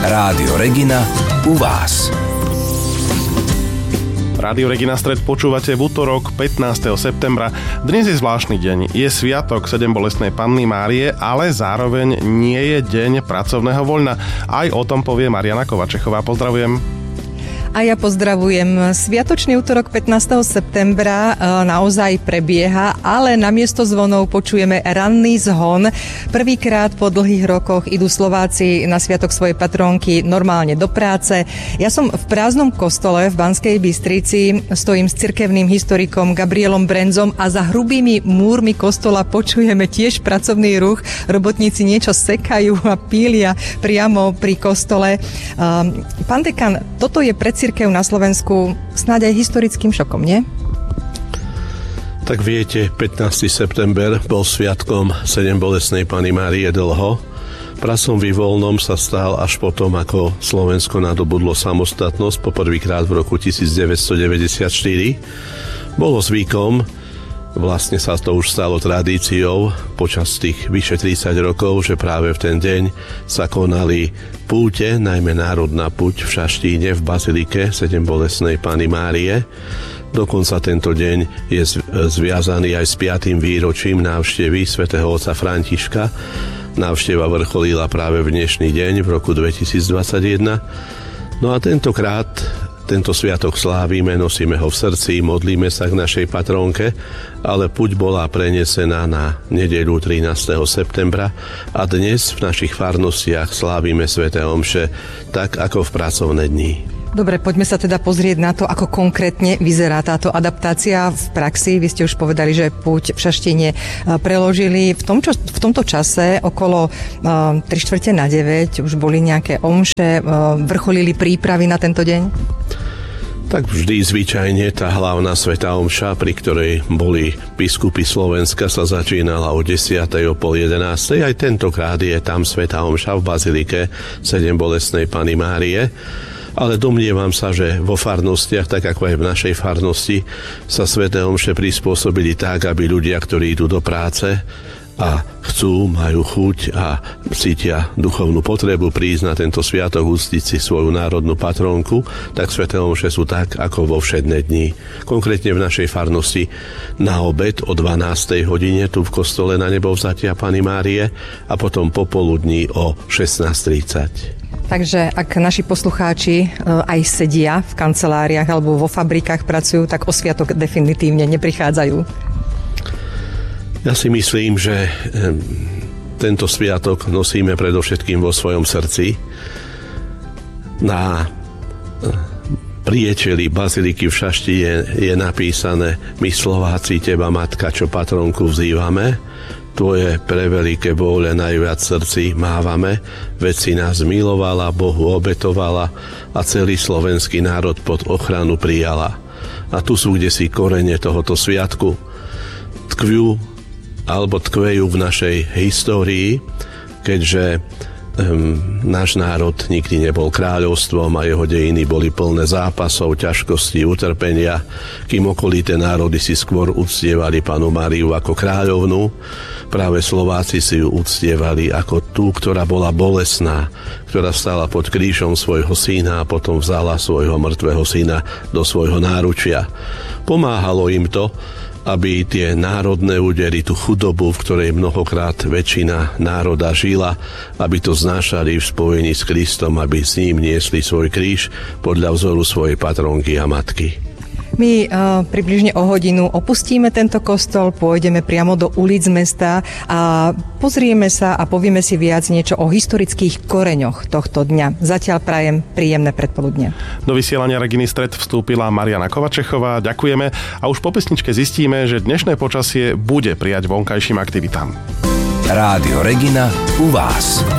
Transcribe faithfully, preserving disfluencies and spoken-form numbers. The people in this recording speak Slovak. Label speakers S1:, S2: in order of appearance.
S1: Rádio Regina u vás.
S2: Rádio Regina Stred počúvate v útorok pätnásteho septembra. Dnes je zvláštny deň. Je sviatok sedembolestnej Panny Márie, ale zároveň nie je deň pracovného voľna. Aj o tom povie Mariana Kovačechová. Pozdravujem.
S3: A ja pozdravujem. Sviatočný útorok pätnásteho septembra naozaj prebieha, ale namiesto zvonov počujeme ranný zhon. Prvýkrát po dlhých rokoch idú Slováci na sviatok svojej patrónky normálne do práce. Ja som v prázdnom kostole v Banskej Bystrici, stojím s cirkevným historikom Gabrielom Brenzom a za hrubými múrmi kostola počujeme tiež pracovný ruch. Robotníci niečo sekajú a pília priamo pri kostole. Pán dekan, toto je predsa cirkev na Slovensku snáď aj historickým šokom, nie?
S4: Tak viete, pätnásteho september bol sviatkom sedembolestnej Panny Márie dlho. Prasom vývoľnom sa stal až potom, ako Slovensko nadobudlo samostatnosť poprvýkrát v roku devätnásťstodeväťdesiatštyri. Bolo zvykom, vlastne sa to už stalo tradíciou počas tých vyše tridsať rokov, že práve v ten deň sa konali púte, najmä národná púť v Šaštíne v bazilike sedembolestnej Panny Márie. Dokonca tento deň je zviazaný aj s piatym výročím návštevy svätého otca Františka. Návšteva vrcholila práve v dnešný deň v roku dvetisícdvadsaťjeden. No a tentokrát tento sviatok slávime, nosíme ho v srdci, modlíme sa k našej patrónke, ale puť bola prenesená na nedeľu trinásteho septembra a dnes v našich farnostiach slávime sväté omše tak ako v pracovné dni.
S3: Dobre, poďme sa teda pozrieť na to, ako konkrétne vyzerá táto adaptácia v praxi. Vy ste už povedali, že púť v Šaštíne preložili. V, tom, čo, v tomto čase okolo tri štvrte na deväť už boli nejaké omše, vrcholili prípravy na tento deň?
S4: Tak vždy zvyčajne tá hlavná svätá omša, pri ktorej boli biskupy Slovenska, sa začínala o desiatej, o pol jedenástej. Aj tentokrát je tam svätá omša v bazilike sedembolestnej Panny Márie. Ale domnievam sa, že vo farnostiach, tak ako aj v našej farnosti, sa sväté omše prispôsobili tak, aby ľudia, ktorí idú do práce a chcú, majú chuť a cítia duchovnú potrebu prísť na tento sviatok, uctiť si svoju národnú patrónku, tak sväté omše sú tak, ako vo všedné dni. Konkrétne v našej farnosti na obed o dvanástej hodine tu v kostole na Nebovzatia Panny Márie a potom popoludní o šestnásť tridsať.
S3: Takže ak naši poslucháči aj sedia v kanceláriách alebo vo fabrikách pracujú, tak o sviatok definitívne neprichádzajú.
S4: Ja si myslím, že tento sviatok nosíme predovšetkým vo svojom srdci. Na priečeli baziliky v Šaštíne je napísané: My Slováci teba, matka, čo patrónku vzývame, tvoje preveliké bôle najviac srdci mávame, veď si nás milovala, Bohu obetovala a celý slovenský národ pod ochranu prijala. A tu sú kdesi korene tohoto sviatku. Tkviu alebo tkvejú v našej histórii, keďže Um, náš národ nikdy nebol kráľovstvom a jeho dejiny boli plné zápasov, ťažkostí, utrpenia, kým okolité národy si skôr uctievali Pannu Máriu ako kráľovnú. Práve Slováci si ju uctievali ako tú, ktorá bola bolestná, ktorá stala pod krížom svojho syna a potom vzala svojho mŕtvého syna do svojho náručia. Pomáhalo im to, aby tie národné údery, tú chudobu, v ktorej mnohokrát väčšina národa žila, aby to znášali v spojení s Kristom, aby s ním niesli svoj kríž podľa vzoru svojej patrónky a matky.
S3: My uh, približne o hodinu opustíme tento kostol, pôjdeme priamo do ulic mesta a pozrieme sa a povieme si viac niečo o historických koreňoch tohto dňa. Zatiaľ prajem príjemné predpoludne.
S2: Do vysielania Reginy Stred vstúpila Mariana Kovačechová. Ďakujeme a už po pesničke zistíme, že dnešné počasie bude prijať vonkajším aktivitám.
S1: Rádio Regina u vás.